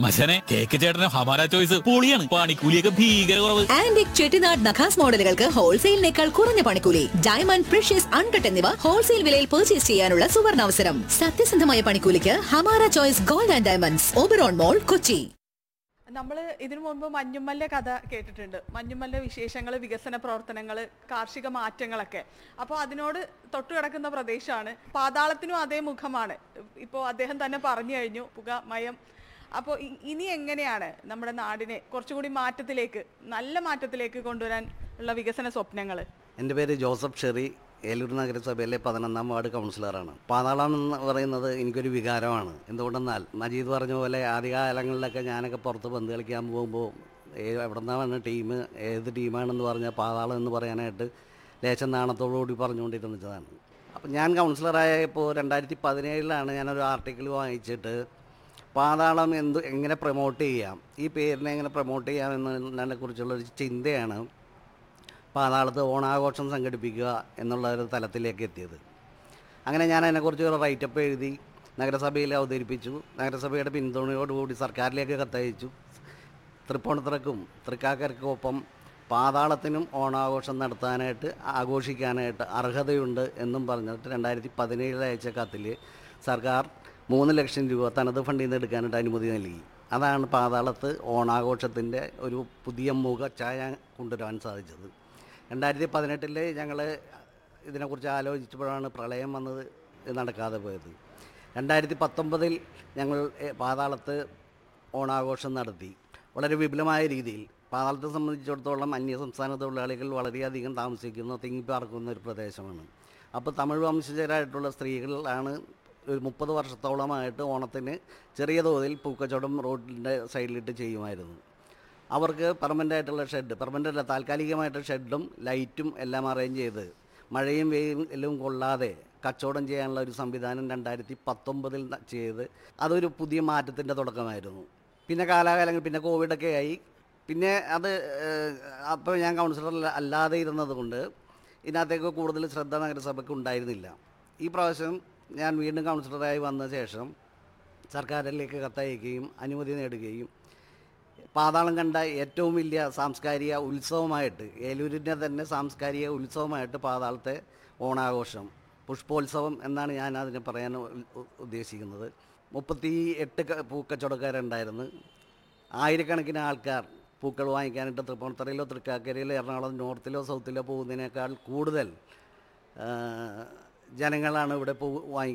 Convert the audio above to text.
മച്ചനെ cake ചേട്ടന് Hamara choice പൊളിയാണ്. പണിക്കൂലിയൊക്കെ ഭീകര കുറവ്. ആന്റിക് ചെട്ടിനാട് നഖാസ് മോഡലുകൾക്ക് ഹോൾസെയിലിനേക്കാൾ കുറഞ്ഞ പണിക്കൂലി. ഡയമണ്ട്, പ്രഷ്യസ്, അൺകട്ട് എന്നിവ ഹോൾസെയിൽ വിലയിൽ പർച്ചേസ് ചെയ്യാനുള്ള സുവർണാവസരം. സത്യസന്ധമായ പണിക്കൂലിക്ക് Hamara choice gold and diamonds, Oberon മോൾ, കൊച്ചി. നമ്മൾ ഇതിനു മുൻപ് മഞ്ഞുമല്ല കഥ കേട്ടിട്ടുണ്ട്. മഞ്ഞുമല്ല വിശേഷങ്ങൾ, വികസന പ്രവർത്തനങ്ങൾ, കാർഷിക മാറ്റങ്ങളൊക്കെ. അപ്പോൾ അതിനോട് തൊട്ടുകിടക്കുന്ന പ്രദേശമാണ്. പാതാളത്തിനും അതേ മുഖമാണ്. ഇപ്പോൾ അദ്ദേഹം തന്നെ പറഞ്ഞു കഴിഞ്ഞു, പുകമയം. അപ്പോൾ ഇനി എങ്ങനെയാണ് നമ്മുടെ നാടിനെ കുറച്ചുകൂടി മാറ്റത്തിലേക്ക്, നല്ല മാറ്റത്തിലേക്ക് കൊണ്ടുവരാൻ ഉള്ള വികസന സ്വപ്നങ്ങൾ? എൻ്റെ പേര് ജോസഫ് ഷെറി, ഏലൂർ നഗരസഭയിലെ 11ാം വാർഡ് കൗൺസിലറാണ്. പാതാളം എന്ന് പറയുന്നത് എനിക്കൊരു വികാരമാണ്. എന്തുകൊണ്ടെന്നാൽ മജീദ് പറഞ്ഞ പോലെ ആദ്യകാലങ്ങളിലൊക്കെ ഞാനൊക്കെ പുറത്ത് പന്ത് കളിക്കാൻ പോകുമ്പോൾ എവിടെ നിന്നാണ് ടീം, ഏത് ടീമാണെന്ന് പറഞ്ഞാൽ പാതാളം എന്ന് പറയാനായിട്ട് ലേശം നാണത്തോടുകൂടി പറഞ്ഞുകൊണ്ടിരുന്നതാണ്. അപ്പം ഞാൻ കൗൺസിലറായപ്പോൾ 2017 ഞാനൊരു ആർട്ടിക്കിൾ വായിച്ചിട്ട് പാതാളം എങ്ങനെ പ്രൊമോട്ട് ചെയ്യാം, ഈ പേരിനെ എങ്ങനെ പ്രൊമോട്ട് ചെയ്യാം എന്നതിനെക്കുറിച്ചുള്ളൊരു ചിന്തയാണ് പാതാളത്ത് ഓണാഘോഷം സംഘടിപ്പിക്കുക എന്നുള്ള ഒരു തലത്തിലേക്ക് എത്തിയത്. അങ്ങനെ ഞാൻ അതിനെക്കുറിച്ച് ഒരു റൈറ്റപ്പ് എഴുതി നഗരസഭയിൽ അവതരിപ്പിച്ചു. നഗരസഭയുടെ പിന്തുണയോടുകൂടി സർക്കാരിലേക്ക് കത്തയച്ചു. തൃപ്പൂണിത്തുറക്കും തൃക്കാക്കരയ്ക്കൊപ്പം പാതാളത്തിനും ഓണാഘോഷം നടത്താനായിട്ട്, ആഘോഷിക്കാനായിട്ട് അർഹതയുണ്ട് എന്നും പറഞ്ഞിട്ട് 2017 അയച്ച കത്തിൽ സർക്കാർ 3 ലക്ഷം രൂപ തനത് ഫണ്ടിൽ നിന്ന് എടുക്കാനായിട്ട് അനുമതി നൽകി. അതാണ് പാതാളത്ത് ഓണാഘോഷത്തിൻ്റെ ഒരു പുതിയ മുഖഛായ കൊണ്ടുവരാൻ സാധിച്ചത്. 2018 ഞങ്ങൾ ഇതിനെക്കുറിച്ച് ആലോചിച്ചപ്പോഴാണ് പ്രളയം വന്നത്, നടക്കാതെ പോയത്. 2019 ഞങ്ങൾ പാതാളത്ത് ഓണാഘോഷം നടത്തി വളരെ വിപുലമായ രീതിയിൽ. പാതാളത്തെ സംബന്ധിച്ചിടത്തോളം അന്യസംസ്ഥാന തൊഴിലാളികൾ വളരെയധികം താമസിക്കുന്ന, തിങ്ങിപ്പാർക്കുന്ന ഒരു പ്രദേശമാണ്. അപ്പോൾ തമിഴ് വംശജരായിട്ടുള്ള സ്ത്രീകളാണ് ഒരു 30 വർഷത്തോളമായിട്ട് ഓണത്തിന് ചെറിയ തോതിൽ പൂക്കച്ചവടം റോഡിൻ്റെ സൈഡിലിട്ട് ചെയ്യുമായിരുന്നു. അവർക്ക് പെർമനൻ്റായിട്ടുള്ള ഷെഡ്, പെർമനൻ്റല്ല താൽക്കാലികമായിട്ട് ഷെഡും ലൈറ്റും എല്ലാം അറേഞ്ച് ചെയ്ത് മഴയും വെയിലും കൊള്ളാതെ കച്ചവടം ചെയ്യാനുള്ള ഒരു സംവിധാനം 2019 ചെയ്ത് അതൊരു പുതിയ മാറ്റത്തിൻ്റെ തുടക്കമായിരുന്നു. പിന്നെ കാലാകാലങ്ങൾ, പിന്നെ കോവിഡൊക്കെ ആയി. പിന്നെ അത് അപ്പോൾ ഞാൻ കൗൺസിലർ അല്ലാതെ ഇരുന്നത് കൊണ്ട് ഇതിനകത്തേക്ക് കൂടുതൽ ശ്രദ്ധ നഗരസഭയ്ക്ക് ഉണ്ടായിരുന്നില്ല. ഈ പ്രാവശ്യം ഞാൻ വീണ്ടും കൗൺസിലറായി വന്ന ശേഷം സർക്കാരിലേക്ക് കത്തയക്കുകയും അനുമതി നേടുകയും പാതാളം കണ്ട ഏറ്റവും വലിയ സാംസ്കാരിക ഉത്സവമായിട്ട്, ഏലൂരിൻ്റെ തന്നെ സാംസ്കാരിക ഉത്സവമായിട്ട് പാതാളത്തെ ഓണാഘോഷം, പുഷ്പോത്സവം എന്നാണ് ഞാൻ അതിനെ പറയാൻ ഉദ്ദേശിക്കുന്നത്. 38 പൂക്കച്ചവടക്കാരുണ്ടായിരുന്നു. ആയിരക്കണക്കിന് ആൾക്കാർ പൂക്കൾ വാങ്ങിക്കാനായിട്ട് തൃപ്പൂണിത്തുറയിലോ തൃക്കാക്കരയിലോ എറണാകുളം നോർത്തിലോ സൗത്തിലോ പോകുന്നതിനേക്കാൾ കൂടുതൽ ജനങ്ങളാണ് ഇവിടെ വാങ്ങിക്കുന്നത്.